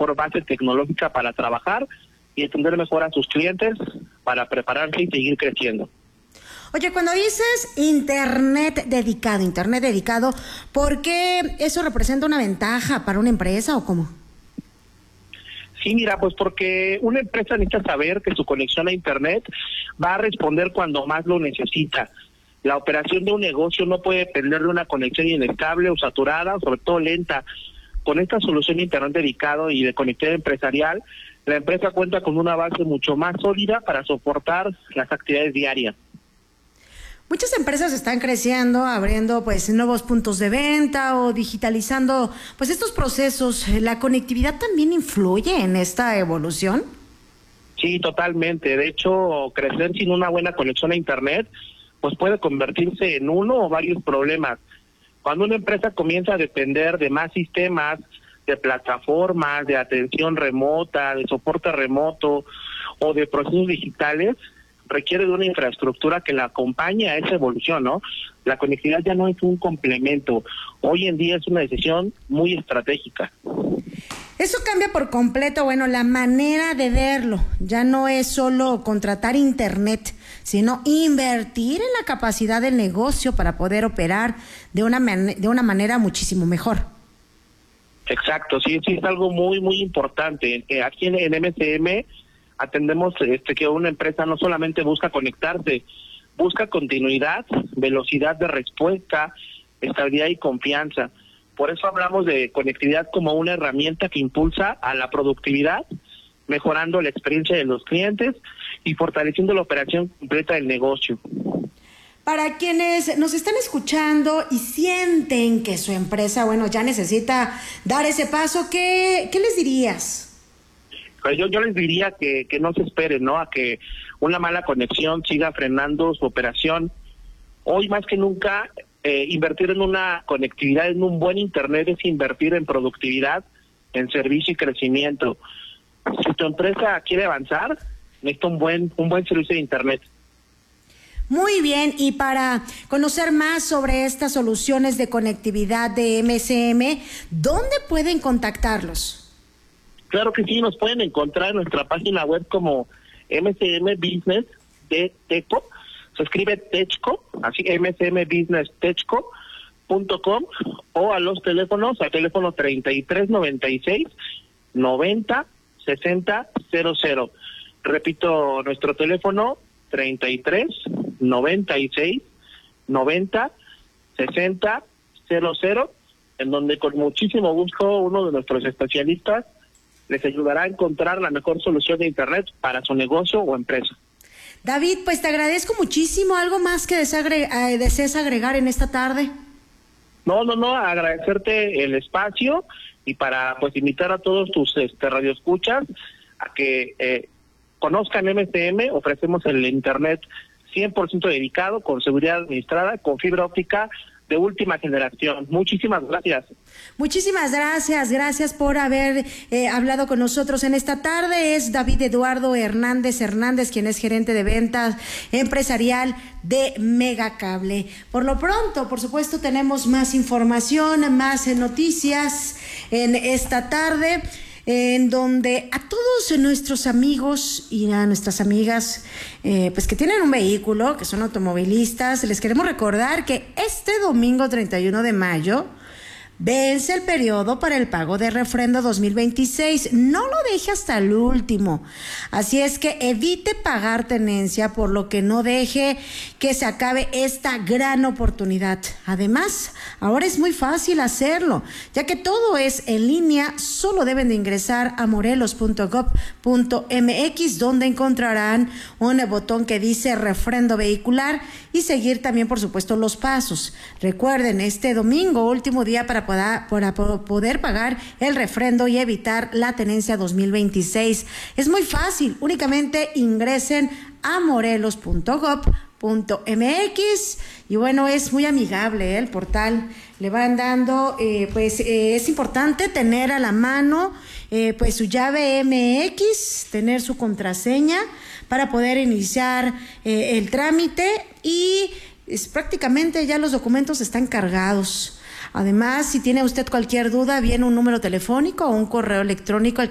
mejor base tecnológica para trabajar y atender mejor a sus clientes para prepararse y seguir creciendo. Oye, cuando dices internet dedicado, ¿por qué eso representa una ventaja para una empresa o cómo? Sí, mira, pues porque una empresa necesita saber que su conexión a internet va a responder cuando más lo necesita. La operación de un negocio no puede depender de una conexión inestable o saturada, o sobre todo lenta. Con esta solución de internet dedicado y de conectividad empresarial, la empresa cuenta con una base mucho más sólida para soportar las actividades diarias. Muchas empresas están creciendo, abriendo pues nuevos puntos de venta o digitalizando pues estos procesos. ¿La conectividad también influye en esta evolución? Sí, totalmente. De hecho, crecer sin una buena conexión a internet pues puede convertirse en uno o varios problemas. Cuando una empresa comienza a depender de más sistemas, de plataformas, de atención remota, de soporte remoto o de procesos digitales, requiere de una infraestructura que la acompañe a esa evolución, ¿no? La conectividad ya no es un complemento. Hoy en día es una decisión muy estratégica. Eso cambia por completo, la manera de verlo. Ya no es solo contratar internet, sino invertir en la capacidad del negocio para poder operar de una manera muchísimo mejor. Exacto, sí, es algo muy, muy importante. Aquí en MCM atendemos que una empresa no solamente busca conectarse, busca continuidad, velocidad de respuesta, estabilidad y confianza. Por eso hablamos de conectividad como una herramienta que impulsa a la productividad, mejorando la experiencia de los clientes y fortaleciendo la operación completa del negocio. Para quienes nos están escuchando y sienten que su empresa, ya necesita dar ese paso, ¿qué les dirías? Pues yo les diría que no se esperen, ¿no? A que una mala conexión siga frenando su operación. Hoy más que nunca, invertir en una conectividad, en un buen internet, es invertir en productividad, en servicio y crecimiento. Si tu empresa quiere avanzar, necesita un buen servicio de internet. Muy bien, y para conocer más sobre estas soluciones de conectividad de MCM, ¿dónde pueden contactarlos? Claro que sí, nos pueden encontrar en nuestra página web como MCM Business de Teco, se escribe Techco, así mcmbusinesstechco.com, o a los teléfonos, al teléfono 3396 90 60 00. Repito, nuestro teléfono 33 96 90 60 00, en donde con muchísimo gusto uno de nuestros especialistas les ayudará a encontrar la mejor solución de internet para su negocio o empresa. David, pues te agradezco muchísimo. ¿Algo más que desees agregar en esta tarde? No, agradecerte el espacio y para pues invitar a todos tus radioescuchas a que conozcan MCM. Ofrecemos el internet 100% dedicado, con seguridad administrada, con fibra óptica de última generación. Muchísimas gracias. Muchísimas gracias por haber hablado con nosotros en esta tarde. Es David Eduardo Hernández, quien es gerente de ventas empresarial de Megacable. Por lo pronto, por supuesto, tenemos más información, más noticias en esta tarde, en donde a todos nuestros amigos y a nuestras amigas pues que tienen un vehículo, que son automovilistas, les queremos recordar que este domingo 31 de mayo vence el periodo para el pago de refrendo 2026. No lo deje hasta el último. Así es que evite pagar tenencia, por lo que no deje que se acabe esta gran oportunidad. Además, ahora es muy fácil hacerlo, ya que todo es en línea. Solo deben de ingresar a morelos.gov.mx, donde encontrarán un botón que dice refrendo vehicular y seguir también, por supuesto, los pasos. Recuerden, este domingo, último día para poder pagar el refrendo y evitar la tenencia 2026. Es muy fácil, únicamente ingresen a morelos.gov.mx y es muy amigable el portal. Le van dando, es importante tener a la mano su llave MX, tener su contraseña para poder iniciar el trámite y prácticamente ya los documentos están cargados. Además, si tiene usted cualquier duda, viene un número telefónico o un correo electrónico al